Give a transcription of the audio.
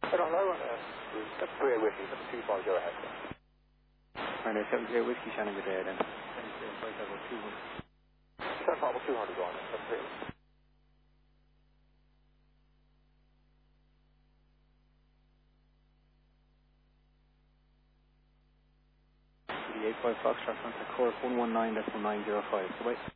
I don't know. That's 3 whiskey, that's 250 ahead. And there's 73 whiskey Shannon good day then. 10 Papa 200 on it, that's 3. The 85 Foxtrot contact course 119.905. So wait.